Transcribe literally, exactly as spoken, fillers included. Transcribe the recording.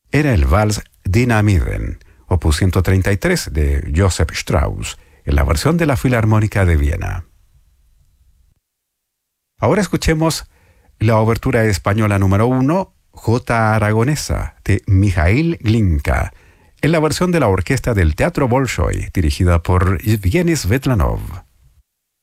era el vals Dynamiten, opus ciento treinta y tres de Joseph Strauss, en la versión de la Filarmónica de Viena. Ahora escuchemos la obertura española número uno, Jota Aragonesa, de Mijaíl Glinka, en la versión de la orquesta del Teatro Bolshoi, dirigida por Yevgeny Svetlanov.